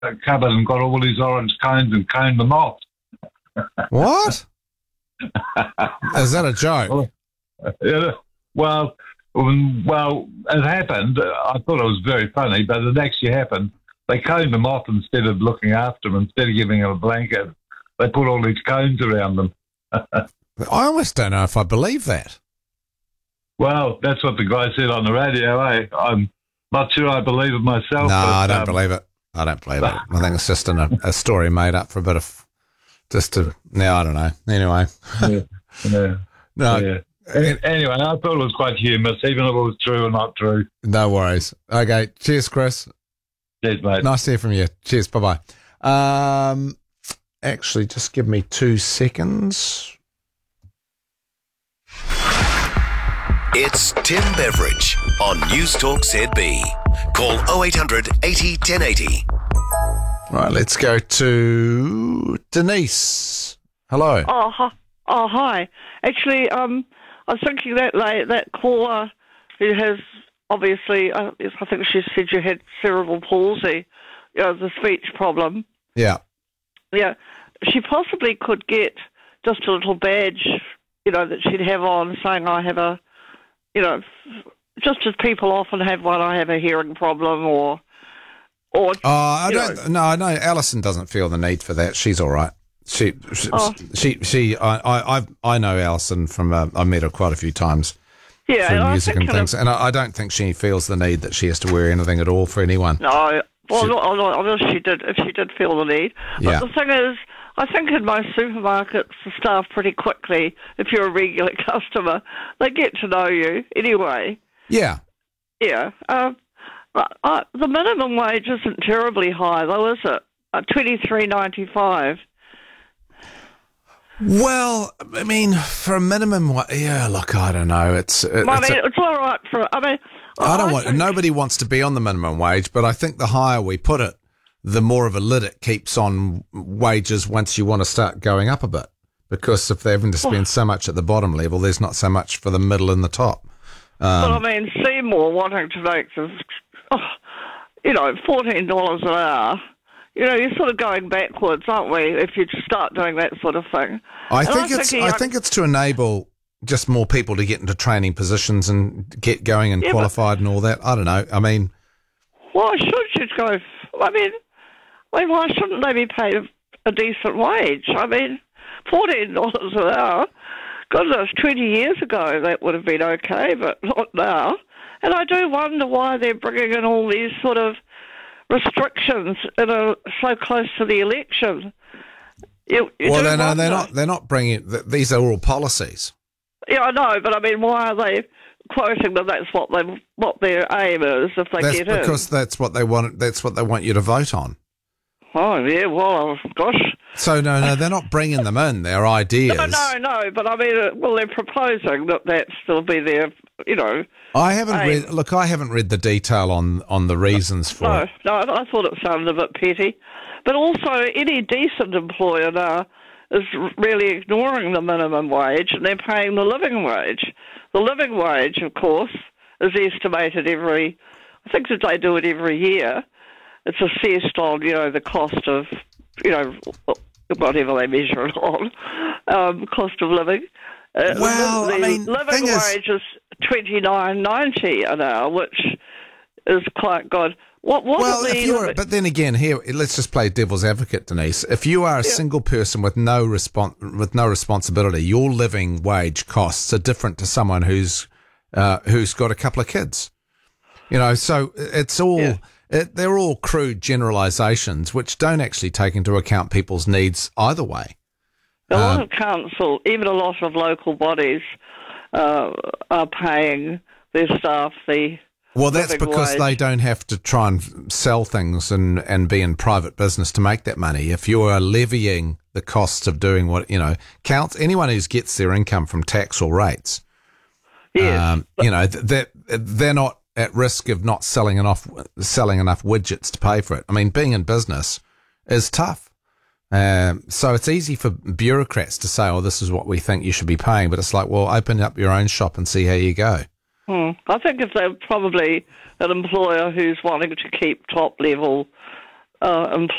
cupboard and got all these orange cones and coned them off. What? Is that a joke? Yeah, well, it happened. I thought it was very funny, but it actually happened. They coned them off instead of looking after them, instead of giving them a blanket. They put all these cones around them. I almost don't know if I believe that. Well, that's what the guy said on the radio, eh? I'm not sure I believe it myself. No, I don't believe it. I don't believe it. I think it's just a story made up for a bit of, I don't know. Anyway. Yeah. No. Yeah. Anyway, I thought it was quite humorous, even if it was true or not true. No worries. Okay. Cheers, Chris. Cheers, mate. Nice to hear from you. Cheers. Bye-bye. Actually, just give me 2 seconds. It's Tim Beveridge on News Talk ZB. Call 0800 80 1080. Right, let's go to Denise. Hello. Oh, hi. Actually, I was thinking that caller who has obviously, I think she said you had cerebral palsy, the speech problem. Yeah. Yeah. She possibly could get just a little badge, that she'd have on saying I have a, just as people often have one, I have a hearing problem or. I know Alison doesn't feel the need for that. She's all right. I know Alison from, I met her quite a few times through music and things, and I don't think she feels the need that she has to wear anything at all for anyone. No, well, if she did feel the need. Yeah. But the thing is, I think in most supermarkets, the staff pretty quickly, if you're a regular customer, they get to know you anyway. Yeah. Yeah. The minimum wage isn't terribly high, though, is it? $23.95. Well, I mean, for a minimum, yeah. Look, I don't know. It's all right for. Nobody wants to be on the minimum wage, but I think the higher we put it, the more of a lid it keeps on wages once you want to start going up a bit. Because if they're having to spend so much at the bottom level, there's not so much for the middle and the top. But I mean, Seymour wanting to make $14 an hour. You're sort of going backwards, aren't we, if you start doing that sort of thing? I think it's to enable just more people to get into training positions and get going and qualified and all that. I don't know. I mean, why should you go? Why shouldn't they be paid a decent wage? I mean, $14 an hour. Goodness, 20 years ago that would have been okay, but not now. And I do wonder why they're bringing in all these sort of restrictions so close to the election. They're not bringing. These are all policies. Yeah, I know, but I mean, why are they quoting that? That's what their aim is if they get in. That's because that's what they want. That's what they want you to vote on. Oh yeah, well, gosh. So no, they're not bringing them in. They're ideas. No, but I mean, they're proposing that still be their, I haven't read the detail on the reasons for it. No, I thought it sounded a bit petty. But also, any decent employer now is really ignoring the minimum wage, and they're paying the living wage. The living wage, of course, is estimated I think that they do it every year. It's assessed on, the cost of, whatever they measure it on, cost of living. Living wage is $29.90 an hour, which is quite good. But then again, here let's just play devil's advocate, Denise. If you are a single person with no responsibility, your living wage costs are different to someone who's got a couple of kids. So it's all they're all crude generalisations which don't actually take into account people's needs either way. A lot of council, even a lot of local bodies, are paying their staff the. Well, that's because they don't have to try and sell things and be in private business to make that money. If you are levying the costs of doing what, counts, anyone who gets their income from tax or rates, they're not at risk of not selling enough widgets to pay for it. I mean, being in business is tough. So it's easy for bureaucrats to say, oh, this is what we think you should be paying. But it's like, well, open up your own shop and see how you go. I think if they're probably an employer who's wanting to keep top level employed